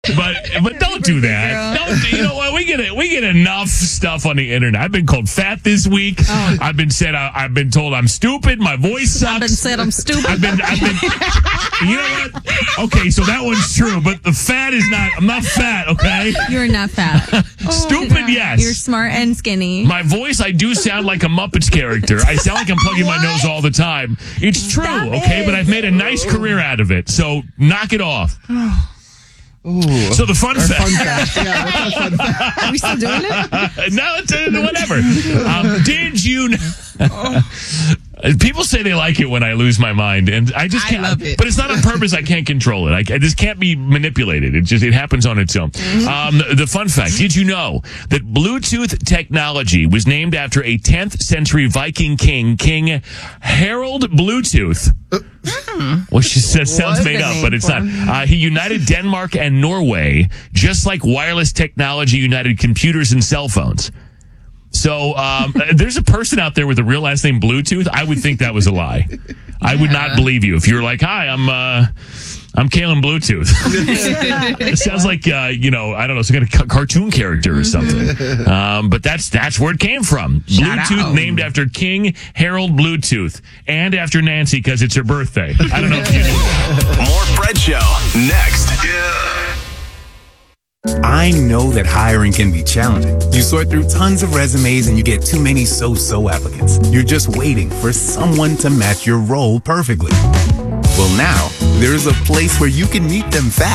But don't do that. Don't. You know what? We get enough stuff on the internet. I've been called fat this week. Oh. I've been told I'm stupid. My voice sucks. I've been said I'm stupid. I've been. You know what? Okay, so that one's true, but the fat is not. I'm not fat. Okay. You're not fat. Stupid, yes. You're smart and skinny. My voice, I do sound like a Muppets character. I sound like I'm plugging my nose all the time. It's true, okay? But I've made a nice career out of it, so knock it off. Ooh. So the fun fact. Yeah, what's our fun fact? Are we still doing it? No, it's whatever. Did you know? People say they like it when I lose my mind, and I just can't. love it. But it's not on purpose. I can't control it. I just can't be manipulated. It happens on its own. The fun fact: did you know that Bluetooth technology was named after a 10th century Viking king, King Harold Bluetooth? Well, she says sounds What's made the up, name but it's for not. He united Denmark and Norway, just like wireless technology united computers and cell phones. So there's a person out there with a real last name Bluetooth. I would think that was a lie. I would not believe you if you're like, "Hi, I'm Kalen Bluetooth." It sounds like I don't know, some kind of cartoon character or something. But that's where it came from. Bluetooth, named after King Harold Bluetooth, and after Nancy because it's her birthday. I don't know if you knew that. More Fred Show next. I know that hiring can be challenging. You sort through tons of resumes and you get too many so-so applicants. You're just waiting for someone to match your role perfectly. Well, now, there's a place where you can meet them fast.